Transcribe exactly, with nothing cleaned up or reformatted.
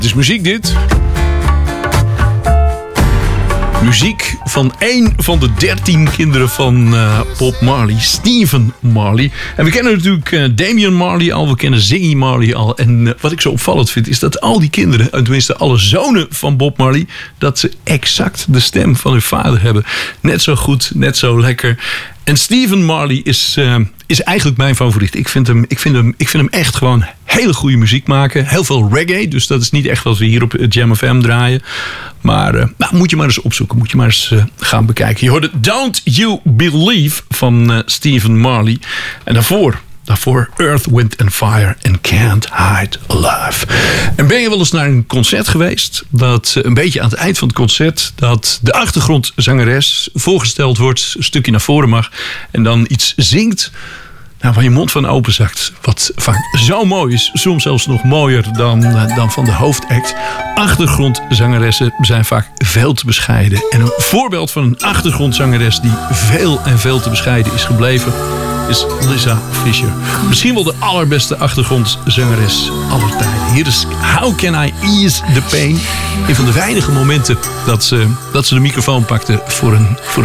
Het is muziek dit. Muziek van één van de dertien kinderen van uh, Bob Marley, Stephen Marley. En we kennen natuurlijk uh, Damian Marley al, we kennen Ziggy Marley al. En uh, wat ik zo opvallend vind, is dat al die kinderen, tenminste alle zonen van Bob Marley, dat ze exact de stem van hun vader hebben. Net zo goed, net zo lekker. En Stephen Marley is, uh, is eigenlijk mijn favoriet. Ik vind, hem, ik, vind hem, ik vind hem echt gewoon hele goede muziek maken. Heel veel reggae, dus dat is niet echt wat we hier op Jam F M draaien. Maar uh, nou, moet je maar eens opzoeken. Moet je maar eens uh, gaan bekijken. Je hoorde Don't You Believe van uh, Stephen Marley. En daarvoor... Daarvoor Earth, Wind and Fire and Can't Hide Alive. En ben je wel eens naar een concert geweest? Dat een beetje aan het eind van het concert, dat de achtergrondzangeres voorgesteld wordt, een stukje naar voren mag en dan iets zingt. Nou, waar je mond van openzakt. Wat vaak zo mooi is. Soms zelfs nog mooier dan, dan van de hoofdact. Achtergrondzangeressen zijn vaak veel te bescheiden. En een voorbeeld van een achtergrondzangeres die veel en veel te bescheiden is gebleven, is Lisa Fischer. Misschien wel de allerbeste achtergrondzangeres aller tijden. Hier is How Can I Ease the Pain. Een van de weinige momenten dat ze, dat ze de microfoon pakte voor een, voor